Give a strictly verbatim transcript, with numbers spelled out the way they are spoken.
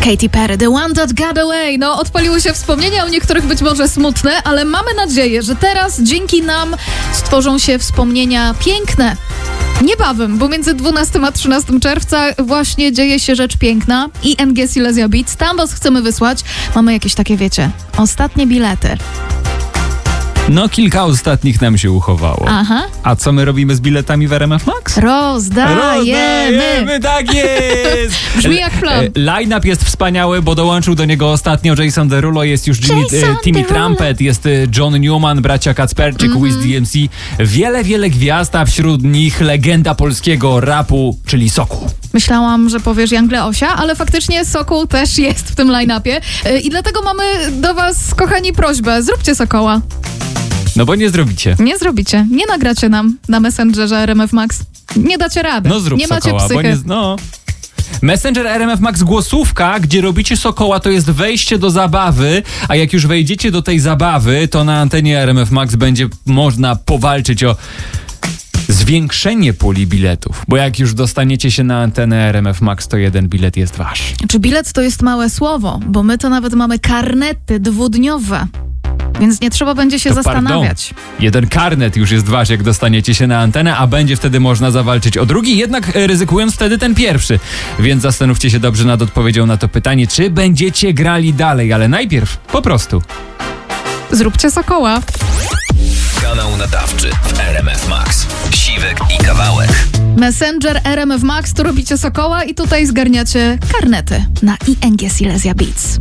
Katy Perry, The One That Got Away. No, odpaliły się wspomnienia, u niektórych być może smutne, ale mamy nadzieję, że teraz dzięki nam stworzą się wspomnienia piękne. Niebawem, bo między dwunastego a trzynastego czerwca właśnie dzieje się rzecz piękna i N G Silesia Beats. Tam was chcemy wysłać. Mamy jakieś takie, wiecie, ostatnie bilety. No, kilka ostatnich nam się uchowało. Aha. A co my robimy z biletami w R M F Max? Rozdajemy. Rozdajemy, tak jest! Brzmi jak plan. Line-up jest wspaniały, bo dołączył do niego ostatnio Jason Derulo, jest już Jimmy, Jason e, Timmy Derulo. Trumpet, jest e, John Newman, bracia Kacperczyk, mm-hmm. Wiz D M C. Wiele, wiele gwiazd, a wśród nich legenda polskiego rapu, czyli Sokół. Myślałam, że powiesz Young Leosia, ale faktycznie Sokół też jest w tym line-upie. Yy, I dlatego mamy do was, kochani, prośbę. Zróbcie Sokoła. No bo nie zrobicie. Nie zrobicie. Nie nagracie nam na Messengerze R M F Max. Nie dacie rady. No zrób nie Sokoła, macie psychy. bo nie... No. Messenger R M F Max głosówka, gdzie robicie Sokoła, to jest wejście do zabawy, a jak już wejdziecie do tej zabawy, to na antenie R M F Max będzie można powalczyć o zwiększenie puli biletów, bo jak już dostaniecie się na antenę R M F Max, to jeden bilet jest wasz. Czy bilet to jest małe słowo? Bo my to nawet mamy karnety dwudniowe. Więc nie trzeba będzie się To zastanawiać. Pardon. Jeden karnet już jest wasz, jak dostaniecie się na antenę, a będzie wtedy można zawalczyć o drugi, jednak ryzykując wtedy ten pierwszy. Więc zastanówcie się dobrze nad odpowiedzią na to pytanie, czy będziecie grali dalej, ale najpierw po prostu Zróbcie Sokoła. Kanał nadawczy w R M F Max. Siwek i Kawałek. Messenger R M F Max, tu robicie Sokoła i tutaj zgarniacie karnety na I N G Silesia Beats.